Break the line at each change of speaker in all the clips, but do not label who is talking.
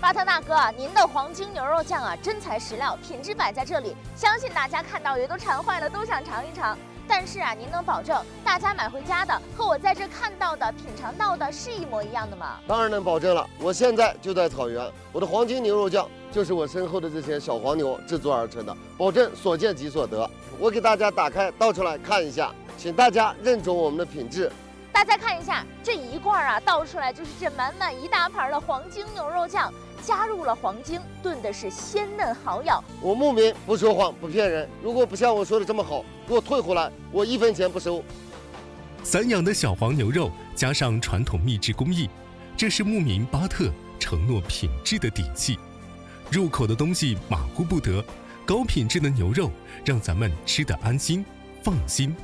巴特大哥，您的黄金牛肉酱啊，真材实料，品质摆在这里，相信大家看到也都馋坏了，都想尝一尝。但是啊，您能保证大家买回家的和我在这看到的、品尝到的是一模一样的吗？
当然能保证了，我现在就在草原，我的黄金牛肉酱就是我身后的这些小黄牛制作而成的，保证所见即所得。我给大家打开倒出来看一下，请大家认准我们的品质。
大家看一下，这一罐啊倒出来就是这满满一大盘的黄金牛肉酱，加入了黄精，炖的是鲜嫩好咬。
我牧民不说谎不骗人，如果不像我说的这么好，给我退回来，我1分钱不收。
散养的小黄牛肉加上传统秘制工艺，这是牧民巴特承诺品质的底气。入口的东西马虎不得，高品质的牛肉让咱们吃得安心放心。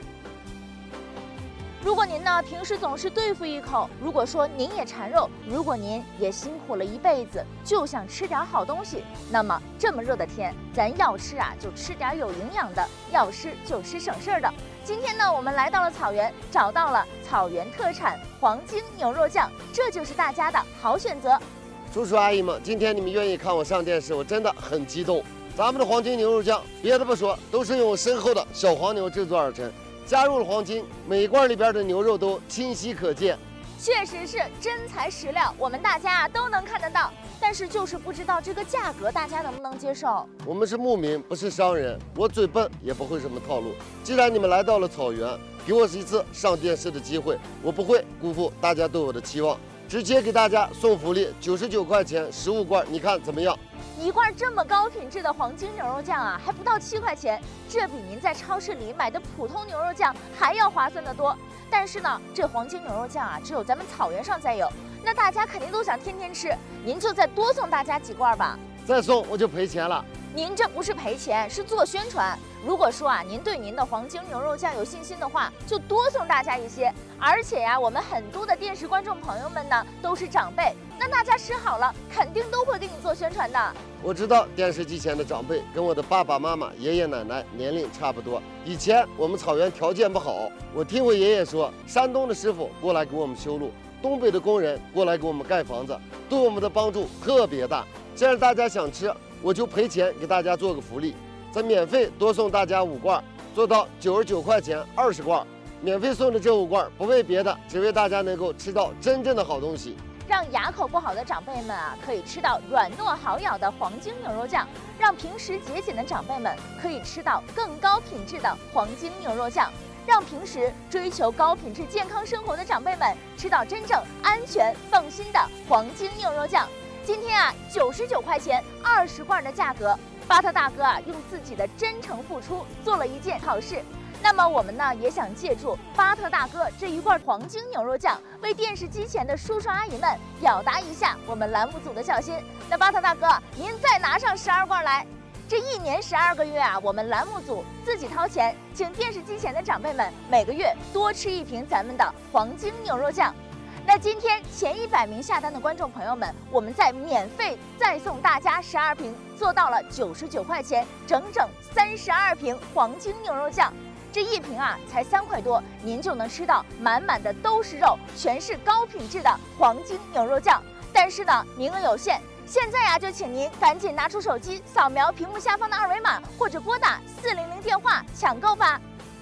如果您呢平时总是对付一口，如果说您也馋肉，如果您也辛苦了一辈子，就想吃点好东西，那么这么热的天，咱要吃啊就吃点有营养的，要吃就吃省事儿的。今天呢，我们来到了草原，找到了草原特产黄金牛肉酱，这就是大家的好选择。
叔叔阿姨们，今天你们愿意看我上电视，我真的很激动。咱们的黄金牛肉酱，别的不说，都是用我身后的小黄牛制作而成。加入了黄金，每一罐里边的牛肉都清晰可见，
确实是真材实料，我们大家都能看得到。但是就是不知道这个价格大家能不能接受。
我们是牧民，不是商人，我嘴笨也不会什么套路。既然你们来到了草原，给我一次上电视的机会，我不会辜负大家对我的期望，直接给大家送福利，99块钱15罐，你看怎么样？
一罐这么高品质的黄金牛肉酱啊，还不到7块钱，这比您在超市里买的普通牛肉酱还要划算得多。但是呢，这黄金牛肉酱啊，只有咱们草原上才有，那大家肯定都想天天吃，您就再多送大家几罐吧。
再送我就赔钱了。
您这不是赔钱，是做宣传。如果说啊，您对您的黄金牛肉酱有信心的话，就多送大家一些。而且呀，我们很多的电视观众朋友们呢，都是长辈，那大家吃好了，肯定都会给你做宣传的。
我知道电视机前的长辈跟我的爸爸妈妈、爷爷奶奶年龄差不多。以前我们草原条件不好，我听我爷爷说，山东的师傅过来给我们修路，东北的工人过来给我们盖房子，对我们的帮助特别大。既然大家想吃，我就赔钱给大家做个福利，再免费多送大家5罐，做到99块钱20罐。免费送的这5罐不为别的，只为大家能够吃到真正的好东西，
让牙口不好的长辈们啊可以吃到软糯好咬的黄金牛肉酱，让平时节俭的长辈们可以吃到更高品质的黄金牛肉酱，让平时追求高品质健康生活的长辈们吃到真正安全放心的黄金牛肉酱。今天啊，99块钱20罐的价格，巴特大哥啊用自己的真诚付出做了一件好事。那么我们呢也想借助巴特大哥这一罐黄金牛肉酱，为电视机前的叔叔阿姨们表达一下我们栏目组的孝心。那巴特大哥，您再拿上12罐来，这1年12个月啊，我们栏目组自己掏钱，请电视机前的长辈们每个月多吃1瓶咱们的黄金牛肉酱。那今天前100名下单的观众朋友们，我们再免费再送大家12瓶，做到了99块钱，整整32瓶黄金牛肉酱。这1瓶啊才3块多，您就能吃到满满的都是肉，全是高品质的黄金牛肉酱。但是呢，名额有限，现在呀就请您赶紧拿出手机，扫描屏幕下方的2维码，或者拨打400电话抢购吧。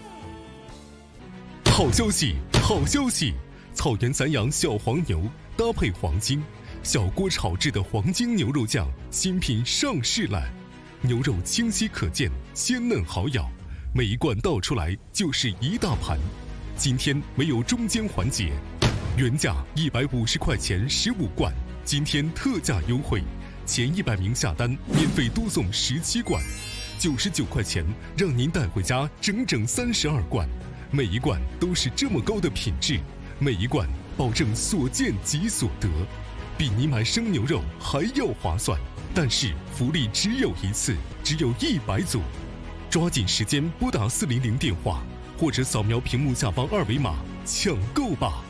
好消息，好消息！草原散养小黄牛搭配黄金，小锅炒制的黄金牛肉酱新品上市了，牛肉清晰可见，鲜嫩好咬。每一罐倒出来就是一大盘，今天没有中间环节，原价150块钱15罐，今天特价优惠，前100名下单免费多送17罐，99块钱让您带回家整整32罐，每一罐都是这么高的品质，每一罐保证所见即所得，比你买生牛肉还要划算。但是福利只有一次，只有100组。抓紧时间拨打400电话，或者扫描屏幕下方2维码抢购吧。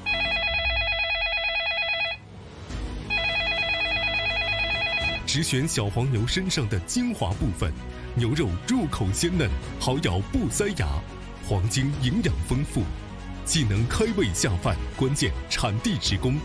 只选小黄牛身上的精华部分，牛肉入口鲜嫩，好咬不塞牙，黄金营养丰富，既能开胃下饭，关键产地直供。